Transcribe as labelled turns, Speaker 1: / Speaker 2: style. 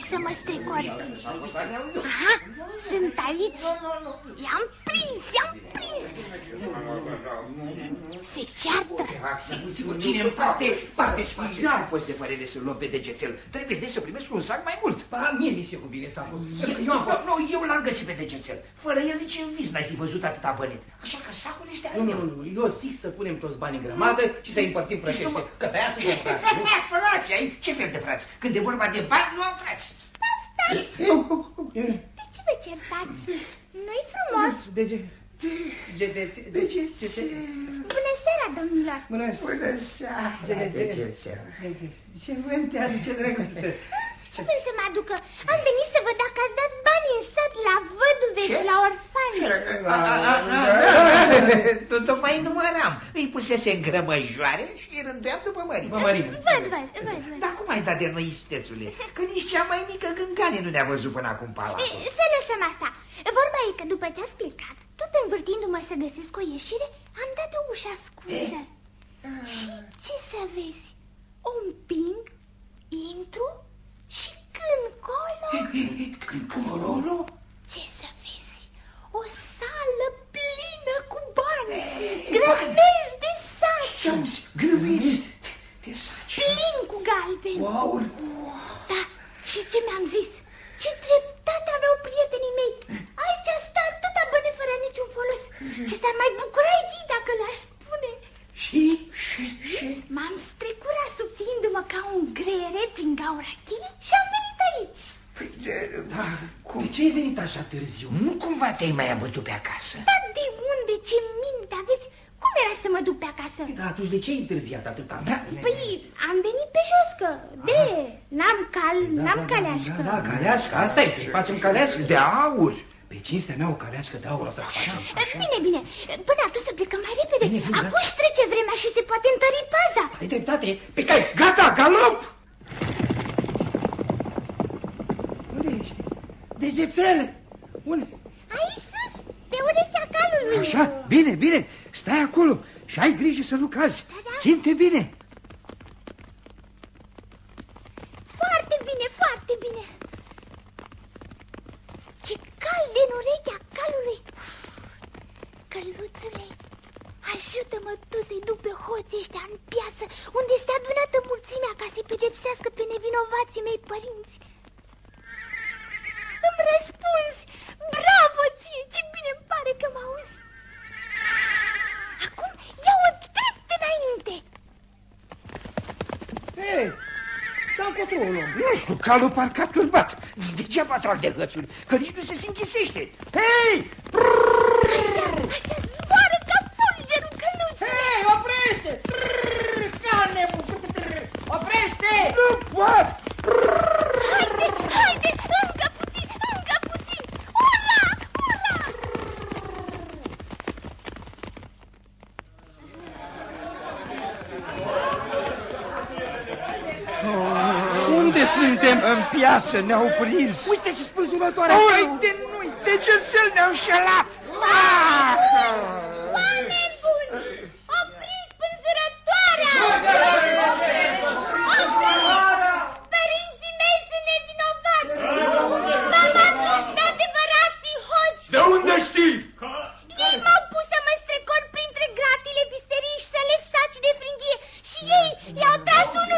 Speaker 1: să mă strecor. Aha, sunt aici. I-am prins. Se ceartă.
Speaker 2: Cine împarte și nu am fost de părere să-l luăm pe degețel. Trebuie de să primesc un sac mai mult.
Speaker 3: Mie mi se cuvine sacul.
Speaker 2: Eu l-am găsit pe degețel. Fără el nici în vis n-ai fi văzut atâta bănet. Așa că sacul este al meu.
Speaker 3: Nu, eu zic să punem toți banii în grămadă și să-i împărțim frățește. Că pe-aia să vom frați.
Speaker 2: Frați, ai? Ce fel de frați? Când e vorba de bani, nu am frați.
Speaker 1: Stați! De ce vă certați? Nu-i frumos?
Speaker 3: Degețel.
Speaker 1: Bună seara, domnilor!
Speaker 3: Bună seara, degețel. Ce vânt te aduce, drăguță?
Speaker 1: Ce vânt să mă aducă? Am venit să văd dacă ați dat bani în sat la văduve și la orfani.
Speaker 2: Tocmai număram. Îi pusese în grămăjoare și îi rânduiam după mărime.
Speaker 1: Văd.
Speaker 2: Dar cum ai dat de noi, istețule? Că nici cea mai mică gângane nu ne-a văzut până acum palatul.
Speaker 1: Să lăsăm asta. Vorba e că după ce ați plecat, tot învârtindu-mă să găsesc o ieșire, am dat o ușă ascunsă. Și ce să vezi? O împing, intru și când colo... Ce să vezi? O sală plină cu bani, grămezi de saci.
Speaker 2: Grămezi de saci.
Speaker 1: Plin cu galbeni.
Speaker 3: Wow!
Speaker 1: Da, și ce mi-am zis? Ce dreptate aveau prietenii mei. Aici stă atâta bani fără niciun folos. Ce s-ar mai bucura ei dacă le-aș spune.
Speaker 2: Și?
Speaker 1: M-am strecurat subțindu-mă ca un greiere prin gaura cheii și am venit aici.
Speaker 2: Păi,
Speaker 3: Cum? De ce ai venit așa târziu?
Speaker 2: Nu cumva te-ai mai abătut pe acasă?
Speaker 1: Dar de unde? Ce minte aveți? Cum era să mă duc pe acasă?
Speaker 3: Da, atunci de ce ai întârziat atâta?
Speaker 1: Păi, am venit pe jos, că n-am caleașcă.
Speaker 3: Da, caleașcă, asta e, să facem caleașcă.
Speaker 2: De aur.
Speaker 3: Pe cinstea mea o caleașcă de aur o să facem.
Speaker 1: Bine, până atunci să plecăm mai repede.
Speaker 3: Bine,
Speaker 1: Acum își trece vremea și se poate întări paza.
Speaker 3: Ai dreptate.
Speaker 2: Pe cai, gata, galop!
Speaker 3: Unde ești? Degețel! Unde?
Speaker 1: Aici sus, pe urechea calului.
Speaker 2: Așa, bine, stai acolo și ai grijă să nu cazi.
Speaker 1: Da.
Speaker 2: Ține-te bine.
Speaker 1: Foarte bine. Ce cald în urechea calului. Căluțule, ajută-mă tu să-i duc pe hoții ăștia în piață, unde este adunată mulțimea ca să-i pedepsească pe nevinovații mei părinți. Îmi răspunzi! Bravo ție! Ce bine îmi pare că mă auzi! Acum ia-o drept înainte!
Speaker 3: Hei, dar încotro o luăm.
Speaker 2: Nu știu, calul parcă a turbat. Degeaba trag de hățuri, că nici nu se închisește. Hei!
Speaker 1: Așa, zboară ca fulgerul căluțului!
Speaker 3: Hei, oprește! Carne! Oprește!
Speaker 2: Nu pot!
Speaker 1: Haide, încă puțin! Ura!
Speaker 2: Unde suntem? În piață, ne-au prins.
Speaker 3: Uite și spânzurătoarea!
Speaker 2: Uite, nu-i, degețel ne-au înșelat.
Speaker 1: Oameni buni! Opriți spânzurătoarea! Părinții mei sunt nevinovați! V-am adus pe adevărații hoți!
Speaker 2: De unde știi?
Speaker 1: Ei m-au pus să mă strecor printre gratile visteriei și să leg saci de fringhie și ei i-au tras unul